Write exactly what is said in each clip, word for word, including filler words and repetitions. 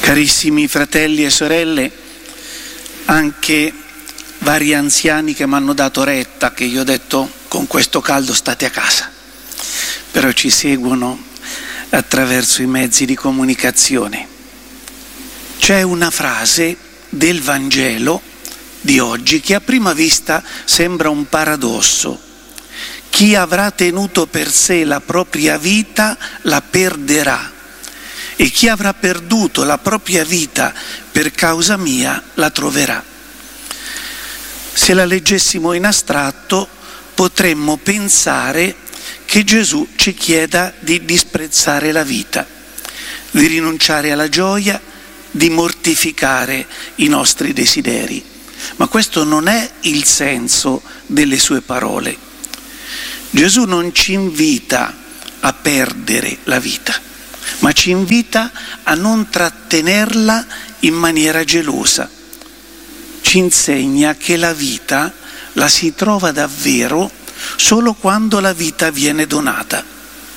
Carissimi fratelli e sorelle, anche vari anziani che mi hanno dato retta, che io ho detto con questo caldo state a casa, però ci seguono attraverso i mezzi di comunicazione. C'è una frase del Vangelo di oggi che a prima vista sembra un paradosso. Chi avrà tenuto per sé la propria vita la perderà, e chi avrà perduto la propria vita per causa mia la troverà. Se la leggessimo in astratto, potremmo pensare che Gesù ci chieda di disprezzare la vita, di rinunciare alla gioia, di mortificare i nostri desideri. Ma questo non è il senso delle sue parole. Gesù non ci invita a perdere la vita, ma ci invita a non trattenerla in maniera gelosa. Ci insegna che la vita la si trova davvero solo quando la vita viene donata.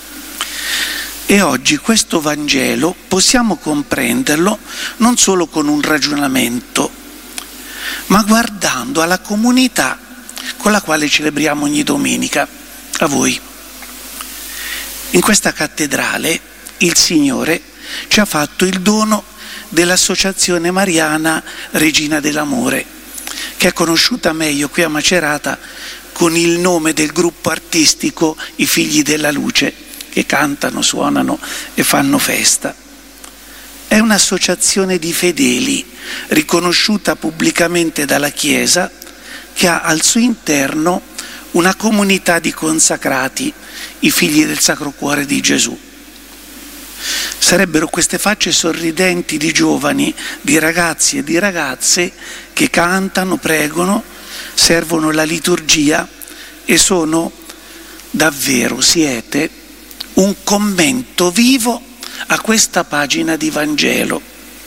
E oggi questo Vangelo possiamo comprenderlo non solo con un ragionamento, ma guardando alla comunità con la quale celebriamo ogni domenica, a voi. In questa cattedrale il Signore ci ha fatto il dono dell'Associazione Mariana Regina dell'Amore, che è conosciuta meglio qui a Macerata con il nome del gruppo artistico I Figli della Luce, che cantano, suonano e fanno festa. È un'associazione di fedeli riconosciuta pubblicamente dalla Chiesa, che ha al suo interno una comunità di consacrati, i figli del Sacro Cuore di Gesù. Sarebbero queste facce sorridenti di giovani, di ragazzi e di ragazze che cantano, pregano, servono la liturgia e sono davvero, siete, un commento vivo a questa pagina di Vangelo.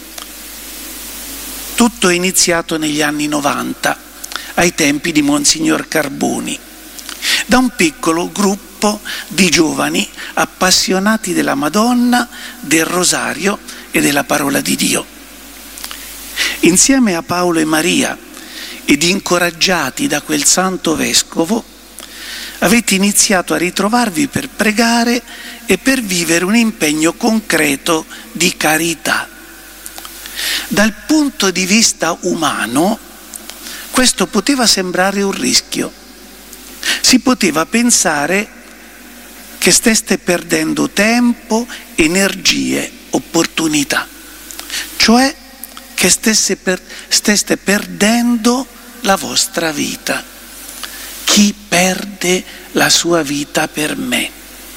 Tutto è iniziato negli anni novanta, ai tempi di Monsignor Carboni, da un piccolo gruppo di giovani appassionati della Madonna, del Rosario e della parola di Dio. Insieme a Paolo e Maria, ed incoraggiati da quel santo vescovo, avete iniziato a ritrovarvi per pregare e per vivere un impegno concreto di carità. Dal punto di vista umano, questo poteva sembrare un rischio. Si poteva pensare che steste perdendo tempo, energie, opportunità, cioè che stesse per, steste perdendo la vostra vita. Chi perde la sua vita per me?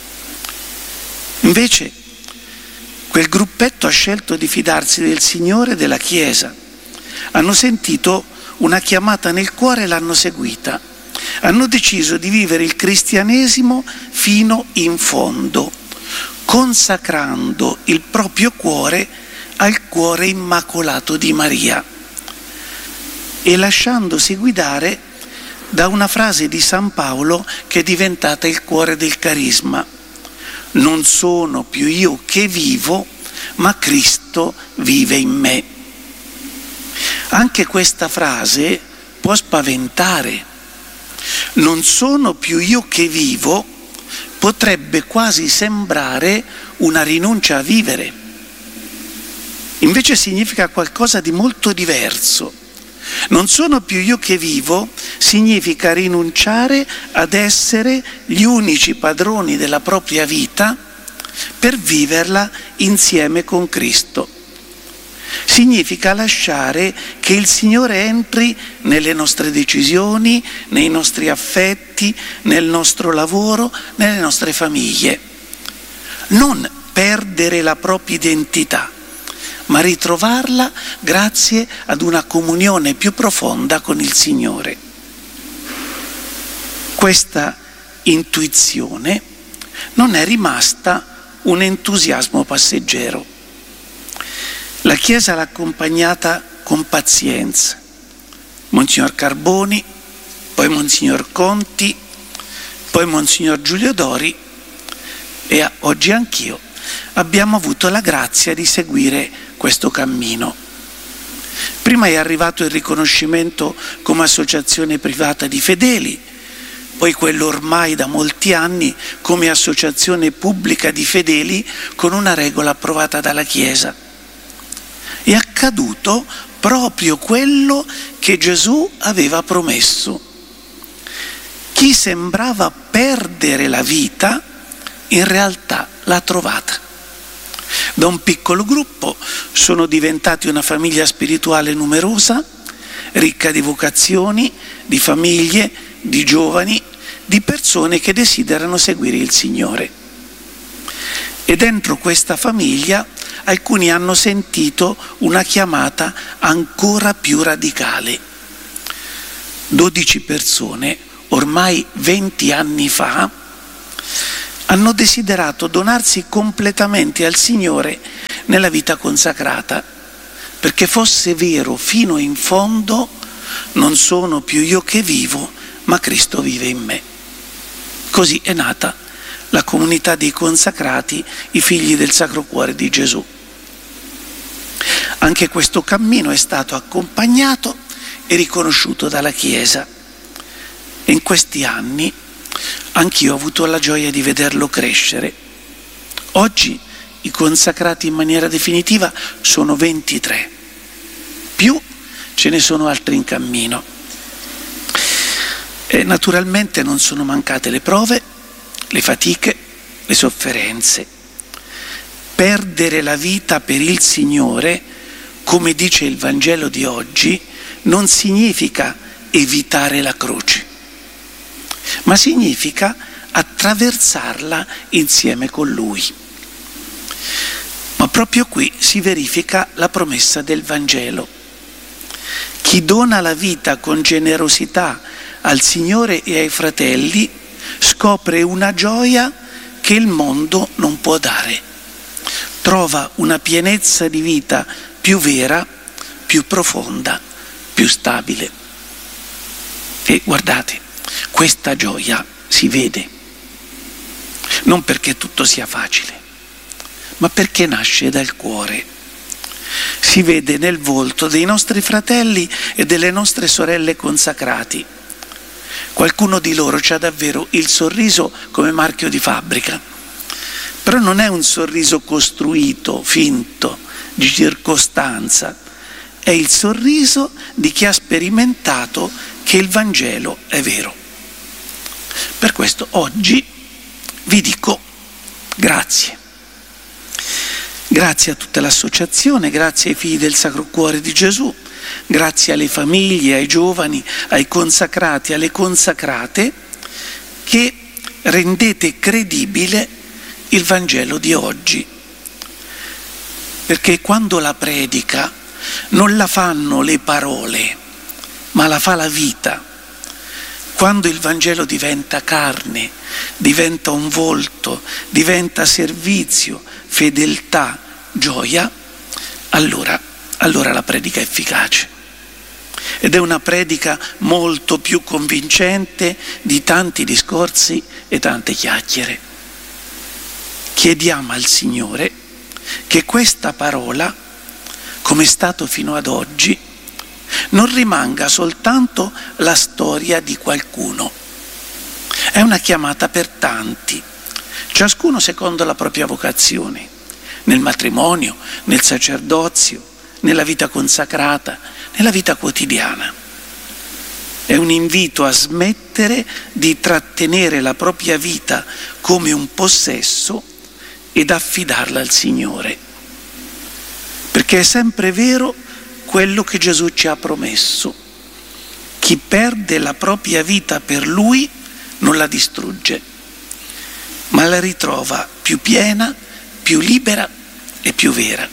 Invece quel gruppetto ha scelto di fidarsi del Signore e della Chiesa. Hanno sentito una chiamata nel cuore e l'hanno seguita. Hanno deciso di vivere il cristianesimo fino in fondo, consacrando il proprio cuore al cuore immacolato di Maria e lasciandosi guidare da una frase di San Paolo che è diventata il cuore del carisma: non sono più io che vivo, ma Cristo vive in me. Anche questa frase può spaventare. Non sono più io che vivo potrebbe quasi sembrare una rinuncia a vivere. Invece significa qualcosa di molto diverso. Non sono più io che vivo significa rinunciare ad essere gli unici padroni della propria vita per viverla insieme con Cristo. Significa lasciare che il Signore entri nelle nostre decisioni, nei nostri affetti, nel nostro lavoro, nelle nostre famiglie. Non perdere la propria identità, ma ritrovarla grazie ad una comunione più profonda con il Signore. Questa intuizione non è rimasta un entusiasmo passeggero. La Chiesa l'ha accompagnata con pazienza. Monsignor Carboni, poi Monsignor Conti, poi Monsignor Giulio Dori e oggi anch'io abbiamo avuto la grazia di seguire questo cammino. Prima è arrivato il riconoscimento come associazione privata di fedeli, poi quello ormai da molti anni come associazione pubblica di fedeli con una regola approvata dalla Chiesa. È accaduto proprio quello che Gesù aveva promesso. Chi sembrava perdere la vita, in realtà l'ha trovata. Da un piccolo gruppo sono diventati una famiglia spirituale numerosa, ricca di vocazioni, di famiglie, di giovani, di persone che desiderano seguire il Signore. E dentro questa famiglia alcuni hanno sentito una chiamata ancora più radicale. Dodici persone, ormai venti anni fa, hanno desiderato donarsi completamente al Signore nella vita consacrata, perché fosse vero fino in fondo: non sono più io che vivo, ma Cristo vive in me. Così è nata la comunità dei consacrati, i figli del Sacro Cuore di Gesù. Anche questo cammino è stato accompagnato e riconosciuto dalla Chiesa. E in questi anni anch'io ho avuto la gioia di vederlo crescere. Oggi i consacrati in maniera definitiva sono ventitré, più ce ne sono altri in cammino. E naturalmente non sono mancate le prove, le fatiche, le sofferenze. Perdere la vita per il Signore, come dice il Vangelo di oggi, non significa evitare la croce, ma significa attraversarla insieme con Lui. Ma proprio qui si verifica la promessa del Vangelo. Chi dona la vita con generosità al Signore e ai fratelli scopre una gioia che il mondo non può dare. Trova una pienezza di vita più vera, più profonda, più stabile. E guardate, questa gioia si vede, non perché tutto sia facile, ma perché nasce dal cuore. Si vede nel volto dei nostri fratelli e delle nostre sorelle consacrati. Qualcuno di loro c'ha davvero il sorriso come marchio di fabbrica, però non è un sorriso costruito, finto, di circostanza, è il sorriso di chi ha sperimentato che il Vangelo è vero. Per questo oggi vi dico grazie. Grazie a tutta l'associazione, grazie ai figli del Sacro Cuore di Gesù, grazie alle famiglie, ai giovani, ai consacrati, alle consacrate, che rendete credibile il Vangelo di oggi. Perché quando la predica non la fanno le parole, ma la fa la vita. Quando il Vangelo diventa carne, diventa un volto, diventa servizio, fedeltà, gioia, allora, allora la predica è efficace. Ed è una predica molto più convincente di tanti discorsi e tante chiacchiere. Chiediamo al Signore che questa parola, come è stato fino ad oggi, non rimanga soltanto la storia di qualcuno. È una chiamata per tanti, ciascuno secondo la propria vocazione, nel matrimonio, nel sacerdozio, nella vita consacrata, nella vita quotidiana. È un invito a smettere di trattenere la propria vita come un possesso ed affidarla al Signore. Perché è sempre vero quello che Gesù ci ha promesso. Chi perde la propria vita per Lui non la distrugge, ma la ritrova più piena, più libera e più vera.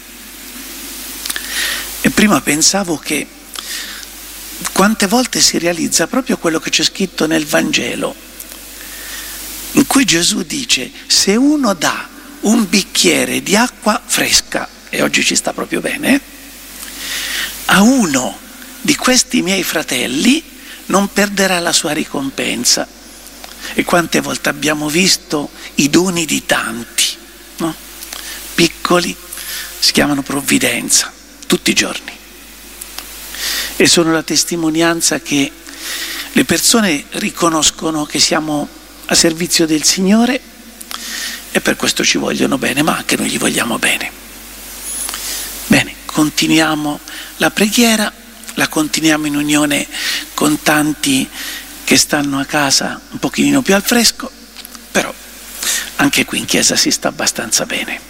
E prima pensavo che quante volte si realizza proprio quello che c'è scritto nel Vangelo, in cui Gesù dice: se uno dà un bicchiere di acqua fresca, e oggi ci sta proprio bene, eh? a uno di questi miei fratelli, non perderà la sua ricompensa. E quante volte abbiamo visto i doni di tanti, no? piccoli si chiamano provvidenza, tutti i giorni. E sono la testimonianza che le persone riconoscono che siamo a servizio del Signore e per questo ci vogliono bene, ma anche noi gli vogliamo bene. Bene, continuiamo la preghiera, la continuiamo in unione con tanti che stanno a casa un pochino più al fresco, però anche qui in chiesa si sta abbastanza bene.